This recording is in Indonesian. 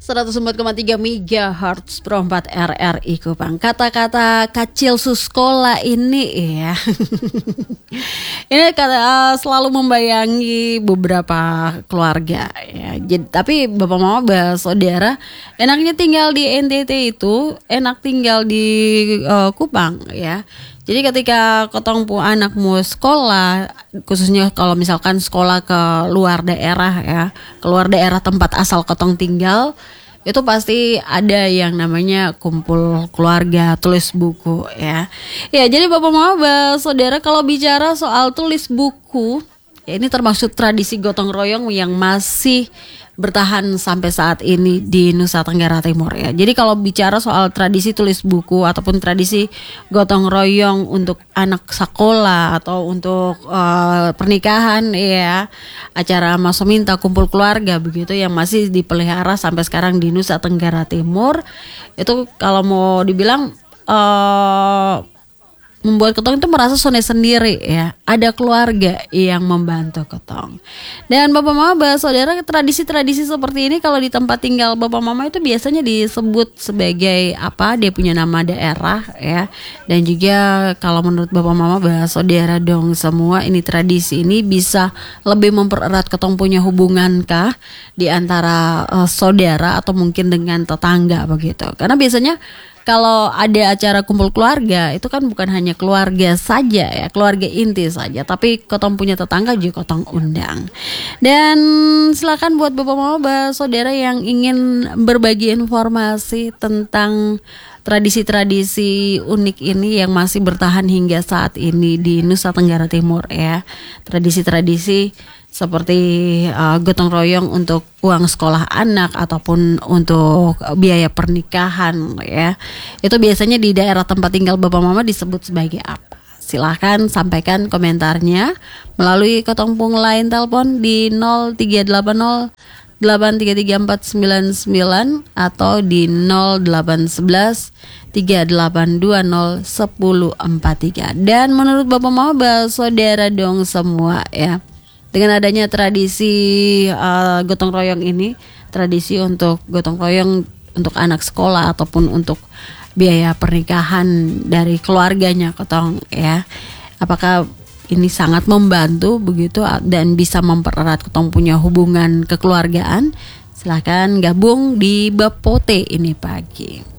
104,3 MHz Pro 4 RRI Kupang. Kata-kata kecil sekolah ini ya. Ini kata selalu membayangi beberapa keluarga ya. Jadi, tapi Bapak Mama saudara, enaknya tinggal di NTT itu enak tinggal di Kupang ya. Jadi ketika ketong pu anakmu sekolah, khususnya kalau misalkan sekolah ke luar daerah ya, keluar daerah tempat asal ketong tinggal, itu pasti ada yang namanya kumpul keluarga, tulis buku ya. Ya, jadi Bapak Mama saudara, kalau bicara soal tulis buku, ya ini termasuk tradisi gotong royong yang masih bertahan sampai saat ini di Nusa Tenggara Timur ya. Jadi kalau bicara soal tradisi tulis buku ataupun tradisi gotong royong untuk anak sekolah atau untuk pernikahan ya, acara masominta, kumpul keluarga begitu yang masih dipelihara sampai sekarang di Nusa Tenggara Timur, itu kalau mau dibilang membuat ketong itu merasa sonde sendiri ya. Ada keluarga yang membantu ketong. Dan Bapak Mama saudara, tradisi-tradisi seperti ini kalau di tempat tinggal Bapak Mama itu biasanya disebut sebagai apa? Dia punya nama daerah ya. Dan juga kalau menurut Bapak Mama saudara dong semua, ini tradisi ini bisa lebih mempererat ketong punya hubungan kah di antara saudara atau mungkin dengan tetangga begitu. Karena biasanya kalau ada acara kumpul keluarga itu kan bukan hanya keluarga saja ya, keluarga inti saja, tapi ketong punya tetangga juga ketong undang. Dan silakan buat Bapak Mama saudara yang ingin berbagi informasi tentang tradisi-tradisi unik ini yang masih bertahan hingga saat ini di Nusa Tenggara Timur ya. Tradisi-tradisi seperti gotong royong untuk uang sekolah anak ataupun untuk biaya pernikahan ya. Itu biasanya di daerah tempat tinggal Bapak Mama disebut sebagai apa? Silahkan sampaikan komentarnya melalui ketongpung line telepon di 0380 833 499 atau di 0811 3820 1043. Dan menurut Bapak Mama saudara dong semua ya, dengan adanya tradisi gotong royong ini, tradisi untuk gotong royong untuk anak sekolah ataupun untuk biaya pernikahan dari keluarganya ketong ya, apakah ini sangat membantu begitu dan bisa mempererat ketong punya hubungan kekeluargaan? Silahkan gabung di Bapote ini pagi.